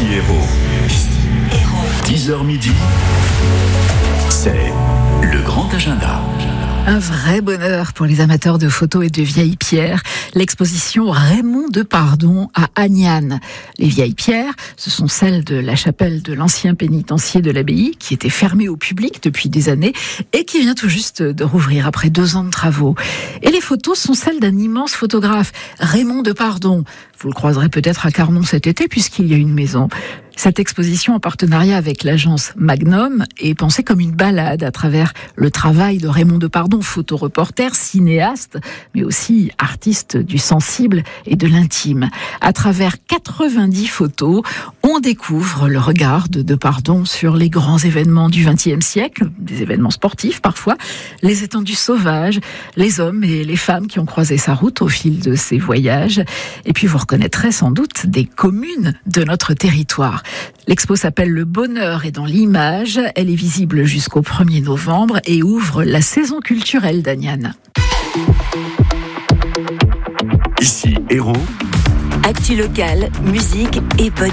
Hérault. 10h midi, c'est le grand agenda. Un vrai bonheur pour les amateurs de photos et de vieilles pierres. L'exposition Raymond Depardon à Agnanes. Les vieilles pierres, ce sont celles de la chapelle de l'ancien pénitencier de l'abbaye, qui était fermée au public depuis des années et qui vient tout juste de rouvrir après 2 ans de travaux. Et les photos sont celles d'un immense photographe, Raymond Depardon. Vous le croiserez peut-être à Carnon cet été puisqu'il y a une maison. Cette exposition en partenariat avec l'agence Magnum est pensée comme une balade à travers le travail de Raymond Depardon, photoreporter, cinéaste, mais aussi artiste du sensible et de l'intime. À travers 90 photos, on découvre le regard de Depardon sur les grands événements du XXe siècle, des événements sportifs parfois, les étendues sauvages, les hommes et les femmes qui ont croisé sa route au fil de ses voyages. Et puis vous reconnaîtrez sans doute des communes de notre territoire. L'expo s'appelle Le Bonheur est dans l'image. Elle est visible jusqu'au 1er novembre et ouvre la saison culturelle d'Agnanes. Ici Hérault. Actu locale, musique et bonne